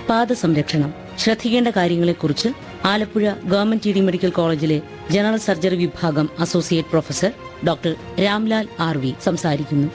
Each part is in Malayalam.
പാദസംരക്ഷണം ശ്രദ്ധിക്കേണ്ട കാര്യങ്ങളെക്കുറിച്ച് ആലപ്പുഴ ഗവൺമെന്റ് ടി മെഡിക്കൽ കോളേജിലെ ജനറൽ സർജറി വിഭാഗം associate professor doctor Ramlal R V സംസാരിക്കുന്നു.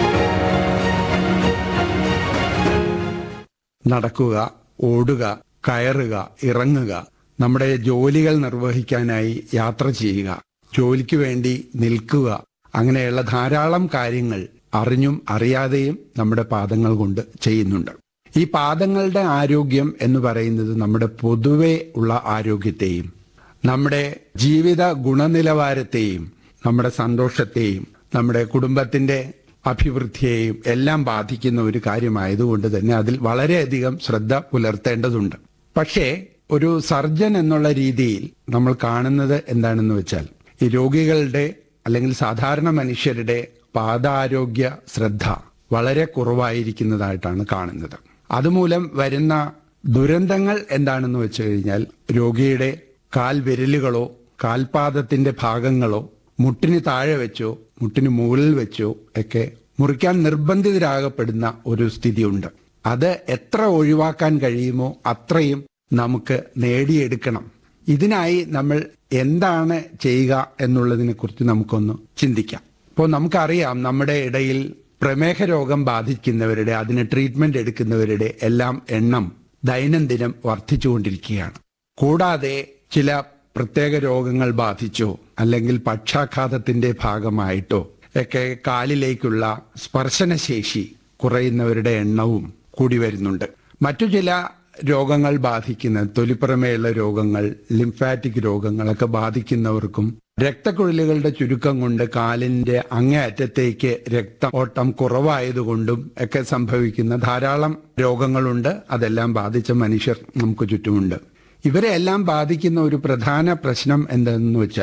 നടക്കുക, ഓടുക, കയറുക, ഇറങ്ങുക, നമ്മുടെ ജോലികൾ നിർവഹിക്കാനായി യാത്ര ചെയ്യുക, ജോലിക്ക് വേണ്ടി നിൽക്കുക, അങ്ങനെയുള്ള ധാരാളം കാര്യങ്ങൾ അറിഞ്ഞും അറിയാതെയും നമ്മുടെ പാദങ്ങൾ കൊണ്ട് ചെയ്യുന്നുണ്ട്. ഈ പാദങ്ങളുടെ ആരോഗ്യം എന്ന് പറയുന്നത് നമ്മുടെ പൊതുവെ ഉള്ള ആരോഗ്യത്തെയും നമ്മുടെ ജീവിത ഗുണനിലവാരത്തെയും നമ്മുടെ സന്തോഷത്തെയും നമ്മുടെ കുടുംബത്തിന്റെ അഭിവൃദ്ധിയെയും എല്ലാം ബാധിക്കുന്ന ഒരു കാര്യമായതുകൊണ്ട് തന്നെ അതിൽ വളരെയധികം ശ്രദ്ധ പുലർത്തേണ്ടതുണ്ട്. പക്ഷേ ഒരു സർജൻ എന്നുള്ള രീതിയിൽ നമ്മൾ കാണുന്നത് എന്താണെന്ന് വെച്ചാൽ ഈ രോഗികളുടെ അല്ലെങ്കിൽ സാധാരണ മനുഷ്യരുടെ പാദാരോഗ്യ ശ്രദ്ധ വളരെ കുറവായിരിക്കുന്നതായിട്ടാണ് കാണുന്നത്. അതുമൂലം വരുന്ന ദുരന്തങ്ങൾ എന്താണെന്ന് വെച്ച് കഴിഞ്ഞാൽ രോഗിയുടെ കാൽവിരലുകളോ കാൽപാദത്തിന്റെ ഭാഗങ്ങളോ മുട്ടിന് താഴെ വെച്ചോ മുട്ടിന് മുകളിൽ വെച്ചോ ഒക്കെ മുറിക്കാൻ നിർബന്ധിതരാകപ്പെടുന്ന ഒരു സ്ഥിതിയുണ്ട്. അത് എത്ര ഒഴിവാക്കാൻ കഴിയുമോ അത്രയും നമുക്ക് നേടിയെടുക്കണം. ഇതിനായി നമ്മൾ എന്താണ് ചെയ്യുക എന്നുള്ളതിനെ കുറിച്ച് നമുക്കൊന്ന് ചിന്തിക്കാം. ഇപ്പോൾ നമുക്കറിയാം, നമ്മുടെ ഇടയിൽ പ്രമേഹ രോഗം ബാധിക്കുന്നവരുടെ, അതിന് ട്രീറ്റ്മെന്റ് എടുക്കുന്നവരുടെ എല്ലാം എണ്ണം ദൈനംദിനം വർദ്ധിച്ചുകൊണ്ടിരിക്കുകയാണ്. കൂടാതെ ചില പ്രത്യേക രോഗങ്ങൾ ബാധിച്ചോ അല്ലെങ്കിൽ പക്ഷാഘാതത്തിന്റെ ഭാഗമായിട്ടോ ഒക്കെ കാലിലേക്കുള്ള സ്പർശനശേഷി കുറയുന്നവരുടെ എണ്ണവും കൂടി വരുന്നുണ്ട്. മറ്റു ചില രോഗങ്ങൾ ബാധിക്കുന്ന തൊലിപ്പുറമേയുള്ള രോഗങ്ങൾ, ലിംഫാറ്റിക് രോഗങ്ങളൊക്കെ ബാധിക്കുന്നവർക്കും രക്തക്കുഴലുകളുടെ ചുരുക്കം കൊണ്ട് കാലിന്റെ അങ്ങേയറ്റത്തേക്ക് രക്ത ഓട്ടം കുറവായതുകൊണ്ടും ഒക്കെ സംഭവിക്കുന്ന ധാരാളം രോഗങ്ങളുണ്ട്. അതെല്ലാം ബാധിച്ച മനുഷ്യർ നമുക്ക് ചുറ്റുമുണ്ട്. ഇവരെ എല്ലാം ബാധിക്കുന്ന ഒരു പ്രധാന പ്രശ്നം എന്തെന്ന് വെച്ചാൽ